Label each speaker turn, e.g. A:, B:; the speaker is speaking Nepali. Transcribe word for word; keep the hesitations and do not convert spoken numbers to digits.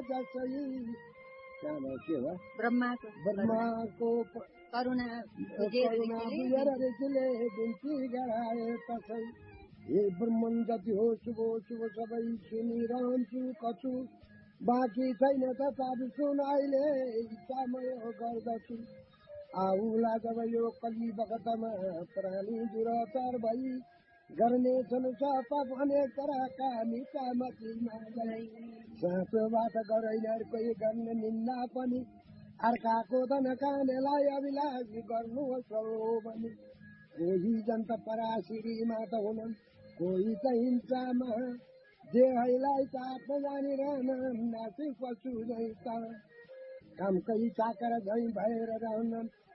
A: जसै त्यहाँ के हो
B: ब्रह्माको
A: ब्रह्माको
B: करुणा
A: करुणा बुझेर ऋषिले बिन्ती गराए तसै हे ब्रह्मन जति हो शुभ शुभ सबै सुनिरहन्छु कछु बाँकी छैन त चाबी सुन अहिले इच्छामय गर्दछु आउला जब यो कली बखतमा प्राणी दुराचार भई गर्नेछन् सपाप अनेक तरका मिठा मतीमा गई साँचो बात गरैन कोही गर्ने निन्दा पनि अर्काको धन खानेलाई अभिलाषी गर्नु हो भने कोही जन्त पराशिरीमा त हुनन् कोही त हिंसामा देहैलाई चाट्न जानिरहन् नासिक पशु झै त कामकै चाकर झै भएर रहनन्